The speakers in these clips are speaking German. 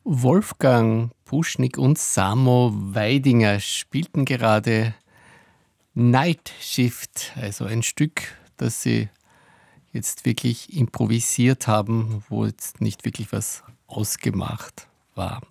Wolfgang Puschnik und Samo Weidinger spielten gerade Night Shift, also ein Stück, das sie jetzt wirklich improvisiert haben, wo jetzt nicht wirklich was ausgemacht war.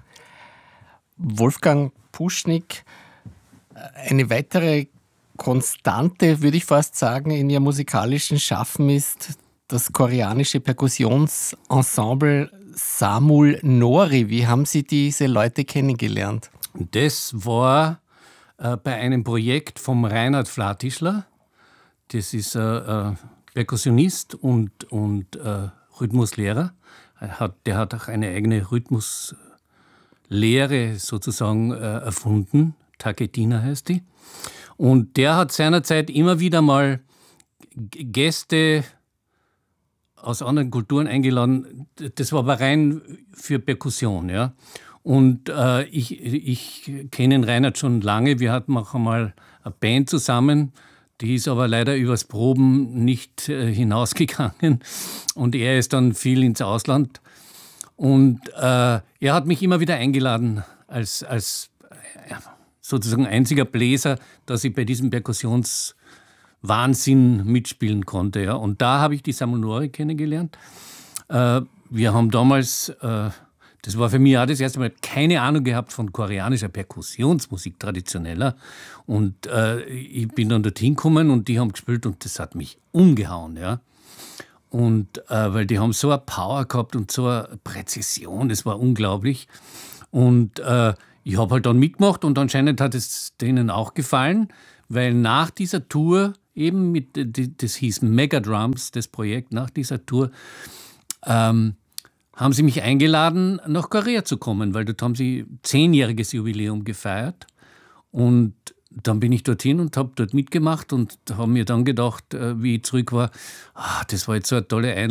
Wolfgang Puschnik, eine weitere Konstante, würde ich fast sagen, in ihrem musikalischen Schaffen ist das koreanische Perkussionsensemble Samul Nori. Wie haben Sie diese Leute kennengelernt? Das war bei einem Projekt vom Reinhard Flatischler. Das ist Perkussionist und Rhythmuslehrer. Der hat auch eine eigene Rhythmuslehre sozusagen erfunden. Taketina heißt die. Und der hat seinerzeit immer wieder mal Gäste aus anderen Kulturen eingeladen. Das war aber rein für Perkussion, ja. Und ich kenne den Reinhard schon lange. Wir hatten auch einmal eine Band zusammen. Die ist aber leider übers Proben nicht hinausgegangen. Und er ist dann viel ins Ausland. Und er hat mich immer wieder eingeladen als sozusagen einziger Bläser, dass ich bei diesem Perkussionswahnsinn mitspielen konnte. Ja. Und da habe ich die Samul Nori kennengelernt. Wir haben damals, das war für mich auch das erste Mal, keine Ahnung gehabt von koreanischer Perkussionsmusik, traditioneller. Und ich bin dann dorthin gekommen und die haben gespielt und das hat mich umgehauen. Ja. Und weil die haben so eine Power gehabt und so eine Präzision, das war unglaublich. Und ich habe halt dann mitgemacht und anscheinend hat es denen auch gefallen, weil nach dieser Tour, eben das hieß Megadrums, das Projekt, nach dieser Tour, haben sie mich eingeladen, nach Korea zu kommen, weil dort haben sie 10-jähriges Jubiläum gefeiert. Und dann bin ich dorthin und habe dort mitgemacht und habe mir dann gedacht, wie ich zurück war, das war jetzt so eine tolle Einladung.